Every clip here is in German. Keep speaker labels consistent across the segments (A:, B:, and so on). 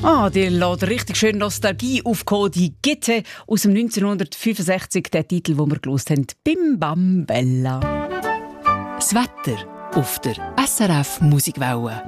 A: Die lässt richtig schön Nostalgie aufkommen. Die Gitte aus dem 1965, der Titel, den wir gehört haben. Bim Bam Bella.
B: Das Wetter auf der SRF Musikwelle.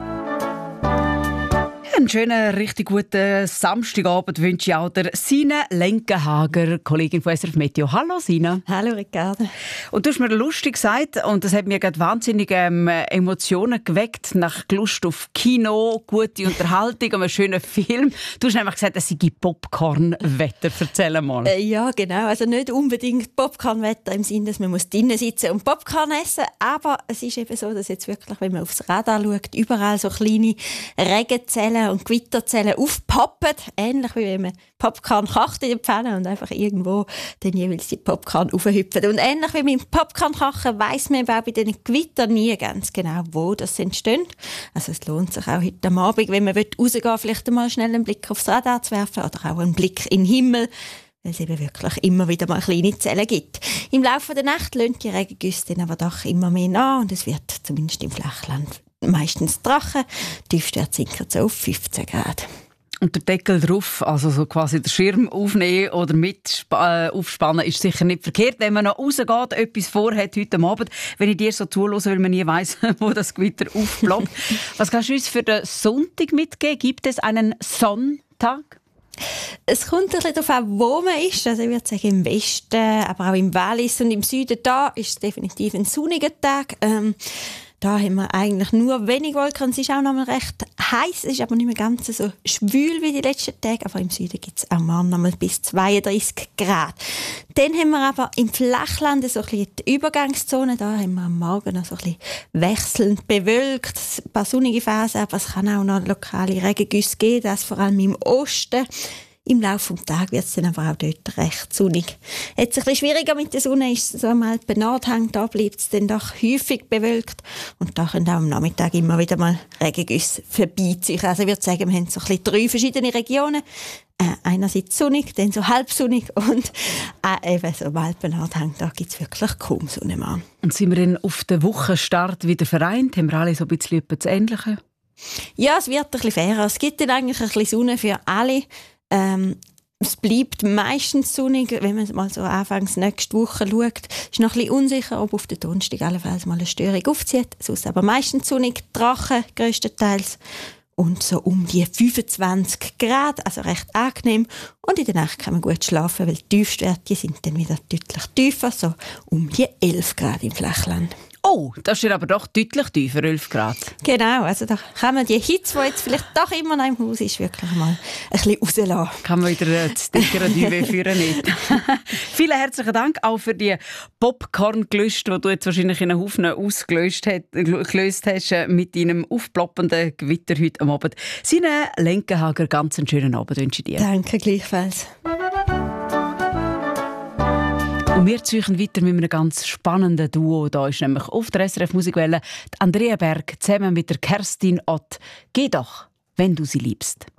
A: Einen schönen, richtig guten Samstagabend wünsche ich auch der Sina Lenkenhager, Kollegin von SRF Meteo. Hallo Sina.
C: Hallo Ricardo.
A: Und du hast mir lustig gesagt, und das hat mir gerade wahnsinnige Emotionen geweckt, nach Lust auf Kino, gute Unterhaltung, einen schönen Film. Du hast nämlich gesagt, es sei Popcorn-Wetter. Erzähl mal.
C: Ja, genau. Also nicht unbedingt Popcorn-Wetter im Sinne, dass man drinnen sitzen und Popcorn essen muss. Aber es ist eben so, dass jetzt wirklich, wenn man aufs Radar schaut, überall so kleine Regenzellen und Gewitterzellen aufpoppen. Ähnlich wie wenn man Popcorn kocht in der Pfanne und einfach irgendwo dann jeweils die Popcorn aufhüpfen. Und ähnlich wie beim Popcorn kochen weiss man auch bei diesen Gewittern nie ganz genau, wo das entsteht. Also es lohnt sich auch heute Abend, wenn man rausgehen will, vielleicht einmal schnell einen Blick aufs Radar zu werfen oder auch einen Blick in den Himmel, weil es eben wirklich immer wieder mal kleine Zellen gibt. Im Laufe der Nacht lassen die Regengüsse dann aber doch immer mehr nach und es wird zumindest im Flachland meistens trocken. Tiefstwert sinken so auf 15 Grad.
A: Und der Deckel drauf, also so quasi den Schirm aufnehmen oder mit aufspannen, ist sicher nicht verkehrt. Wenn man noch rausgeht, etwas vorhat heute Abend, wenn ich dir so zuhöre, weil man nie weiss, wo das Gewitter aufploppt. Was kannst du uns für den Sonntag mitgeben? Gibt es einen Sonntag?
C: Es kommt ein bisschen darauf an, wo man ist. Also ich würde sagen, im Westen, aber auch im Wallis und im Süden, da ist es definitiv ein sonniger Tag. Da haben wir eigentlich nur wenig Wolken. Es ist auch noch mal recht heiß, es ist aber nicht mehr ganz so schwül wie die letzten Tage. Aber im Süden gibt es auch mal noch mal bis 32 Grad. Dann haben wir aber im Flachland so ein bisschen die Übergangszone. Da haben wir am Morgen noch so ein bisschen wechselnd bewölkt, ein paar sonnige Phasen, aber es kann auch noch lokale Regengüsse geben, das vor allem im Osten. Im Laufe des Tages wird es dann aber auch dort recht sonnig. Jetzt ein bisschen schwieriger mit der Sonne ist es so am Alpen-Nordhang. Da bleibt es dann doch häufig bewölkt. Und da können auch am Nachmittag immer wieder mal Regengüsse vorbeiziehen. Also ich würde sagen, wir haben so ein bisschen 3 verschiedene Regionen. Einerseits sonnig, dann so halbsonnig und eben so am Alpen-Nordhang, da gibt es wirklich kaum Sonne mehr.
A: Und sind wir dann auf den Wochenstart wieder vereint? Haben wir alle so ein bisschen das Ähnliche?
C: Ja, es wird ein bisschen fairer. Es gibt dann eigentlich ein bisschen Sonne für alle. Es bleibt meistens sonnig, wenn man mal so anfangs nächste Woche schaut. Es ist noch ein bisschen unsicher, ob auf den Donnerstag allenfalls mal eine Störung aufzieht. Sonst aber meistens sonnig, trocken grösstenteils. Und so um die 25 Grad, also recht angenehm. Und in der Nacht kann man gut schlafen, weil die Tiefstwerte sind dann wieder deutlich tiefer, so um die 11 Grad im Flachland.
A: Oh, das ist aber doch deutlich tiefer, 11 Grad.
C: Genau, also da kann man die Hitze, die jetzt vielleicht doch immer noch im Haus ist, wirklich mal ein bisschen rauslassen. Kann man wieder
A: das dickere Düwe führen nicht. Vielen herzlichen Dank auch für die Popcorn-Gelüste, die du jetzt wahrscheinlich in einen Haufen ausgelöst hast mit deinem aufploppenden Gewitter heute am Abend. Sina Lenkenhager, ganz einen schönen Abend wünsche ich dir.
C: Danke, gleichfalls.
A: Und wir ziehen weiter mit einem ganz spannenden Duo. Da ist nämlich auf der SRF Musikwelle Andrea Berg zusammen mit der Kerstin Ott. Geh doch, wenn du sie liebst.